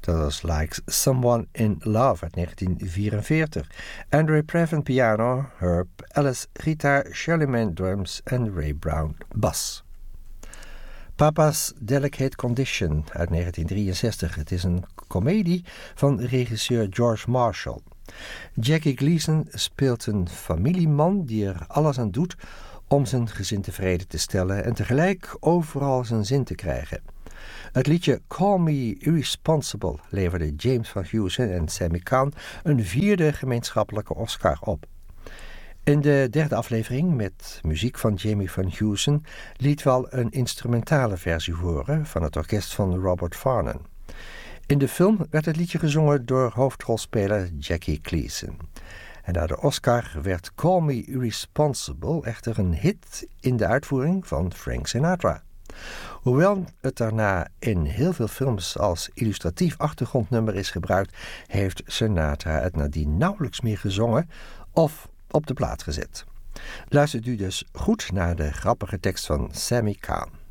Dat was Like Someone in Love uit 1944. Andre Previn piano, Herb Ellis gitaar, Shirley Mann drums en Ray Brown bas. Papa's Delicate Condition uit 1963. Het is een komedie van regisseur George Marshall. Jackie Gleason speelt een familieman die er alles aan doet om zijn gezin tevreden te stellen en tegelijk overal zijn zin te krijgen. Het liedje Call Me Irresponsible leverde James Van Heusen en Sammy Cahn een 4e gemeenschappelijke Oscar op. In de 3e aflevering, met muziek van Jamie Van Heusen, liet wel een instrumentale versie horen van het orkest van Robert Farnon. In de film werd het liedje gezongen door hoofdrolspeler Jackie Gleason. En na de Oscar werd Call Me Irresponsible echter een hit in de uitvoering van Frank Sinatra. Hoewel het daarna in heel veel films als illustratief achtergrondnummer is gebruikt, heeft Sinatra het nadien nauwelijks meer gezongen of op de plaat gezet. Luistert u dus goed naar de grappige tekst van Sammy Cahn.